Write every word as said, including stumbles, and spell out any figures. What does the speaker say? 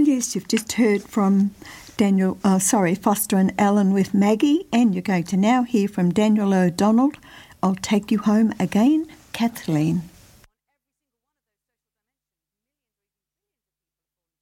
yes, you've just heard from Daniel, uh, sorry, Foster and Alan with Maggie, and you're going to now hear from Daniel O'Donnell. I'll Take You Home Again, Kathleen.